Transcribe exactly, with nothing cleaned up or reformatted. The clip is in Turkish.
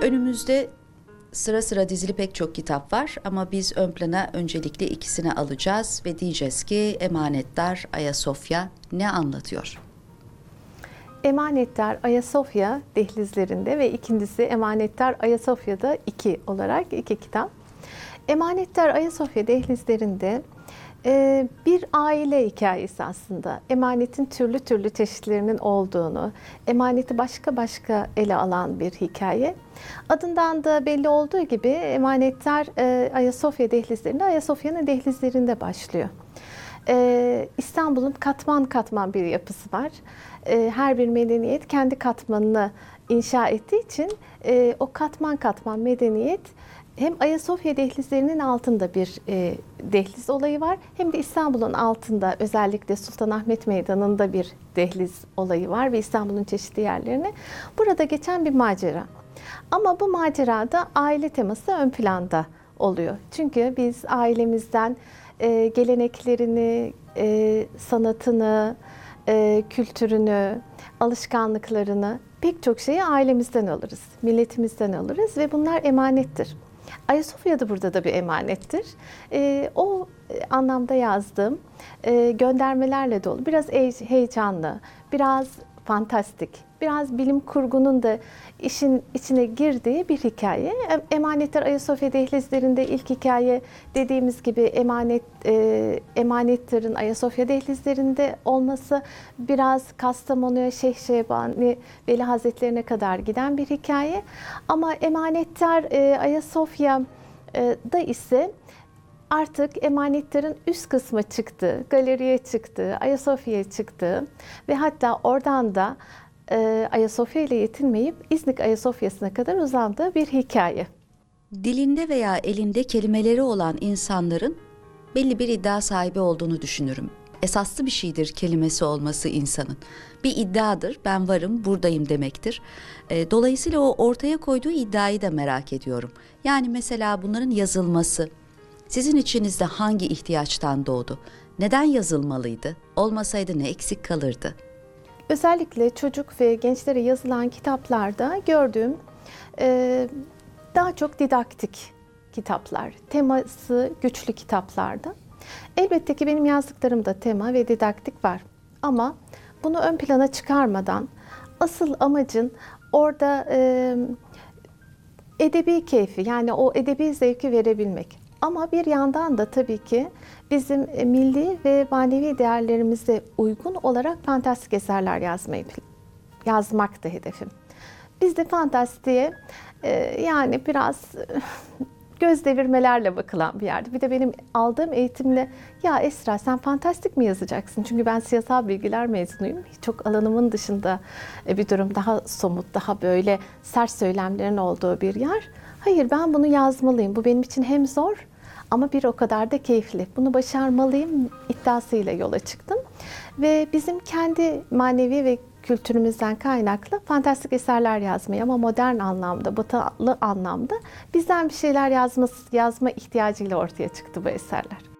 Önümüzde sıra sıra dizili pek çok kitap var ama biz ön plana öncelikle ikisini alacağız ve diyeceğiz ki Emanetler Ayasofya ne anlatıyor? Emanetler Ayasofya dehlizlerinde ve ikincisi Emanetler Ayasofya'da iki olarak iki kitap. Emanetler Ayasofya dehlizlerinde e, bir aile hikayesi aslında. Emanetin türlü türlü çeşitlerinin olduğunu, emaneti başka başka ele alan bir hikaye. Adından da belli olduğu gibi Emanetler e, Ayasofya dehlizlerinde, Ayasofya'nın dehlizlerinde başlıyor. Ee, İstanbul'un katman katman bir yapısı var. Ee, her bir medeniyet kendi katmanını inşa ettiği için e, o katman katman medeniyet hem Ayasofya dehlizlerinin altında bir e, dehliz olayı var, hem de İstanbul'un altında özellikle Sultanahmet Meydanı'nda bir dehliz olayı var ve İstanbul'un çeşitli yerlerine. Burada geçen bir macera. Ama bu macerada aile teması ön planda oluyor. Çünkü biz ailemizden e, geleneklerini, e, sanatını, e, kültürünü, alışkanlıklarını, pek çok şeyi ailemizden alırız, milletimizden alırız ve bunlar emanettir. Ayasofya da burada da bir emanettir. E, o anlamda yazdığım e, göndermelerle dolu, biraz heyecanlı, biraz fantastik, biraz bilim kurgunun da işin içine girdiği bir hikaye. Emanetler Ayasofya dehlizlerinde ilk hikaye dediğimiz gibi emanet e, emanetlerin Ayasofya dehlizlerinde olması, biraz Kastamonu'ya, Şeyh Şehbani Veli Hazretlerine kadar giden bir hikaye. Ama Emanetler e, Ayasofya'da ise artık emanetlerin üst kısmı çıktı, galeriye çıktı, Ayasofya'ya çıktı ve hatta oradan da e, Ayasofya ile yetinmeyip İznik Ayasofya'sına kadar uzandığı bir hikaye. Dilinde veya elinde kelimeleri olan insanların belli bir iddia sahibi olduğunu düşünürüm. Esaslı bir şeydir kelimesi olması insanın. Bir iddiadır, ben varım, buradayım demektir. E, dolayısıyla o ortaya koyduğu iddiayı da merak ediyorum. Yani mesela bunların yazılması, sizin içinizde hangi ihtiyaçtan doğdu? Neden yazılmalıydı? Olmasaydı ne eksik kalırdı? Özellikle çocuk ve gençlere yazılan kitaplarda gördüğüm e, daha çok didaktik kitaplar, teması güçlü kitaplarda. Elbette ki benim yazdıklarımda tema ve didaktik var. Ama bunu ön plana çıkarmadan asıl amacın orada e, edebi keyfi, yani o edebi zevki verebilmek. Ama bir yandan da tabii ki bizim milli ve manevi değerlerimize uygun olarak fantastik eserler yazmayı yazmak da hedefim. Biz de fantastiğe yani biraz göz devirmelerle bakılan bir yerde. Bir de benim aldığım eğitimle, ya Esra sen fantastik mi yazacaksın? Çünkü ben siyasal bilgiler mezunuyum. Çok alanımın dışında bir durum, daha somut, daha böyle sert söylemlerin olduğu bir yer. Hayır, ben bunu yazmalıyım. Bu benim için hem zor ama bir o kadar da keyifli. Bunu başarmalıyım iddiasıyla yola çıktım. Ve bizim kendi manevi ve kültürümüzden kaynaklı fantastik eserler yazmayı, ama modern anlamda, batılı anlamda bizden bir şeyler yazması, yazma ihtiyacıyla ortaya çıktı bu eserler.